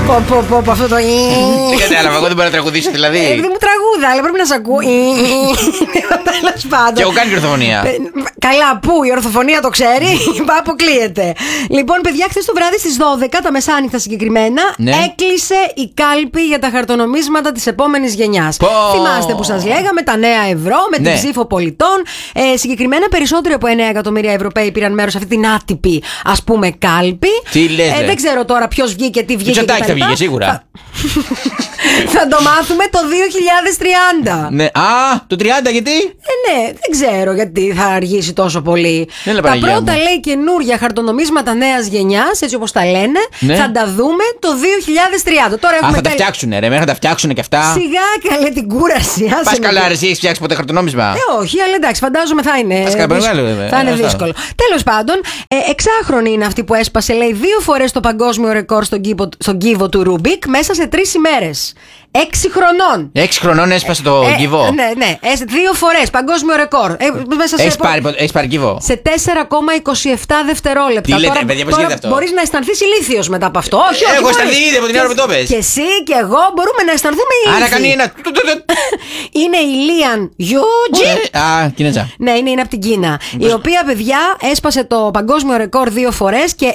Αυτό το. Δεν κατάλαβα, εγώ δεν μπορώ να τραγουδήσω δηλαδή. Δεν μου τραγούδα, αλλά πρέπει να σ' ακούω. Τέλος πάντων. Και έχω κάνει ορθοφωνία. Καλά, πού η ορθοφωνία το ξέρει, αποκλείεται. Λοιπόν, παιδιά, χθες το βράδυ στις 12, τα μεσάνυχτα συγκεκριμένα, έκλεισε η κάλπη για τα χαρτονομίσματα της επόμενης γενιάς. Θυμάστε που σας λέγαμε τα νέα ευρώ με την ψήφο πολιτών. Συγκεκριμένα περισσότεροι από 9 εκατομμύρια Ευρωπαίοι πήραν μέρος σε αυτή την άτυπη, ας πούμε, κάλπη. Τι λέτε? Δεν ξέρω τώρα ποιος βγήκε, τι βγήκε. Μητσοτάκης θα βγήκε σίγουρα. Θα το μάθουμε το 2030. Ναι. Το 30 γιατί? Ναι, δεν ξέρω γιατί θα αργήσει τόσο πολύ. Τα πρώτα λέει καινούρια χαρτονομίσματα νέας γενιάς, έτσι όπως τα λένε, θα τα δούμε το 2030. Τώρα έχουμε θα τα φτιάξουν, ρε, μέχρι να τα φτιάξουν και αυτά. Σιγά καλέ την κούραση. Πας καλά, ρε, εσύ έχεις φτιάξει ποτέ χαρτονόμισμα? Όχι, αλλά εντάξει, φαντάζομαι θα είναι. Θα είναι δύσκολο. Τέλος πάντων, εξάχρονη είναι αυτή που έσπασε, λέει, 2 φορές το παγκόσμιο ρεκόρ στον κύβο του Ρούμπικ μέσα σε 3 ημέρες. 6 χρονών. 6 χρονών έσπασε το κύβο. Ναι, 2 φορές παγκόσμιο ρεκόρ. Έχεις πάρει κύβο? Σε 4,27 δευτερόλεπτα. Τι λέτε, παιδιά, πώς γίνεται αυτό? Μπορείς να αισθανθείς ηλίθιος μετά από αυτό. Όχι, έχω αισθανθεί ήδη από την ώρα που το πες. Και εσύ και εγώ μπορούμε να αισθανθούμε ηλίθιοι. Άρα κάνει ένα. Είναι η Λίαν Γιούτζι. Κινέζα. Ναι, είναι από την Κίνα. Η οποία, παιδιά, έσπασε το παγκόσμιο ρεκόρ 2 φορές και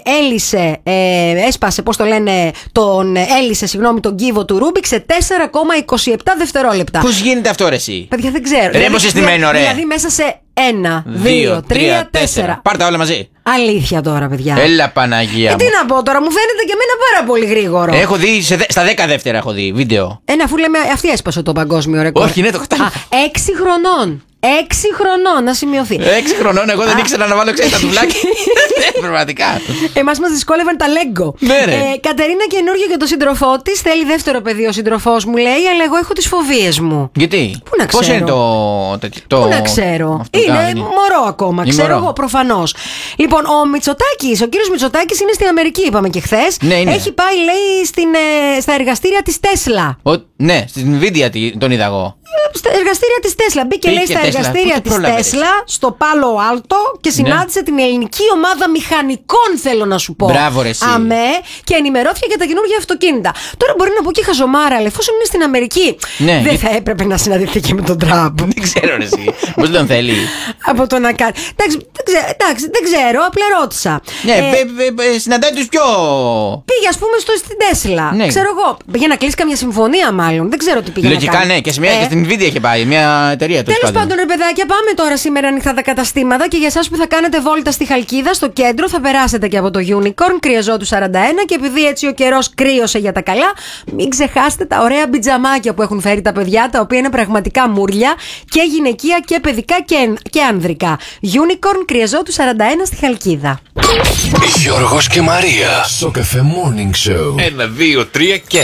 έσπασε, πώς το λένε, έλυσε τον κύβο του Ρούμπικ σε 4,27 δευτερόλεπτα. Πώς γίνεται αυτό, ρε, εσύ? Παιδιά, δεν ξέρω. Ρε, πώς συστημένο, ρε. Δηλαδή μέσα σε 1, 2, 3, 4. Πάρτα όλα μαζί. Αλήθεια τώρα, παιδιά. Έλα, Παναγία μου. Τι να πω τώρα, μου φαίνεται και εμένα πάρα πολύ γρήγορο. Έχω δει στα 10 δεύτερα έχω δει βίντεο. Αφού λέμε, αυτή έσπασε το παγκόσμιο ρεκόρ. Όχι, ναι, το κατάλαβα. 6 χρονών. 6 χρονών, να σημειωθεί. 6 χρονών, εγώ δεν ήξερα να βάλω, τα τουβλάκια. Πραγματικά. Εμάς μας δυσκόλευαν τα λέγκο. Κατερίνα καινούργια για τον σύντροφό της. Θέλει δεύτερο παιδί ο σύντροφός μου, λέει, αλλά εγώ έχω τις φοβίες μου. Γιατί? Πού να ξέρω. Πώς είναι το. Πού να ξέρω. Είναι μωρό ακόμα, ξέρω εγώ προφανώς. Λοιπόν, ο κύριος Μητσοτάκης είναι στην Αμερική, είπαμε και χθες. Έχει πάει, λέει, στα εργαστήρια της Τέσλα. Ναι, στην Nvidia τον είδα εγώ. Στα εργαστήρια της Τέσλα. Μπήκε, λέει, στα εργαστήρια της Τέσλα, στο Πάλο Άλτο και συνάντησε την ελληνική ομάδα μηχανικών, θέλω να σου πω. Μπράβο, ρε, εσύ. Αμέ, και ενημερώθηκε για τα καινούργια αυτοκίνητα. Τώρα μπορεί να πω και χαζομάρα, αλλά εφόσον είναι στην Αμερική, δεν θα έπρεπε να συναντηθεί και με τον Τραμπ. Δεν ξέρω, ρε, εσύ. Πώς τον θέλει. Από το να κάνει. Εντάξει, δεν ξέρω, απλά ρώτησα. Ναι, συναντάει τους πιο. Πήγε, ας πούμε, στην Τέσλα. Ξέρω εγώ. Για να κλείσει καμιά συμφωνία, μάλλον. Δεν ξέρω τι πήγε. Λογικά, ναι, και στην Nvidia είχε πάει, μια εταιρεία του. Τέλος πάντων, ρε παιδάκια, πάμε τώρα σήμερα ανοιχτά τα καταστήματα και για εσάς που θα κάνετε βόλτα στη Χαλκίδα, στο κέντρο, θα περάσετε και από το Unicorn, Κρυεζότου 41, και επειδή έτσι ο καιρός κρύωσε για τα καλά, μην ξεχάσετε τα ωραία μπιτζαμάκια που έχουν φέρει τα παιδιά, τα οποία είναι πραγματικά μουρλια και γυναικεία και παιδικά και ανδρικά. Unicorn, Κρυεζότου 41 στη Χαλκίδα. Γιώργος και Μαρία, Σοκαφέ Morning Show. 1, 2, 3 και.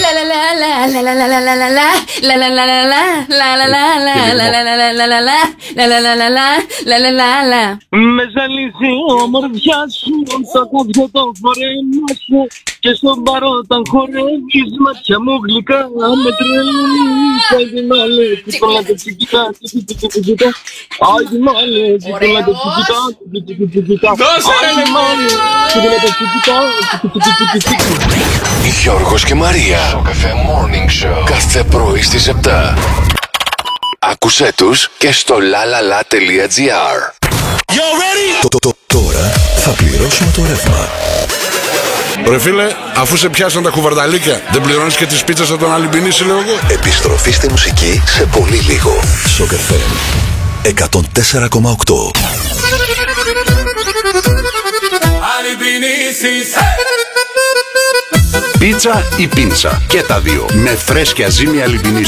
Με ζαλίζει η ομορφιά σου, τα κόβια το φορέμα σου και στον παρότα χορεύεις, μάτια μου γλυκά με τρελαίνεις. Άιντε μάλε, τσικολά και τσικιτά, τσικιτά. Άιντε μάλε, τσικολά και τσικιτά, τσικιτά. Άιντε μάλε, τσικολά και τσικιτά, τσικιτά. Γιώργος και Μαρία, Σοκαφέ Morning Show. Κάθε πρωί στις 7. Άκουσέ τους και στο lalala.gr. Τώρα θα πληρώσουμε το ρεύμα. Ρε φίλε, αφού σε πιάσαν τα κουβαρνταλίκια, δεν πληρώνεις και τις πίτσες από τον Αλυμπινίση, λέω εγώ. Επιστροφή στη μουσική σε πολύ λίγο. Σοκαφέ 104,8. Πίτσα ή πίντσα, και τα δύο, με φρέσκια ζύμη Αλυμπινίση.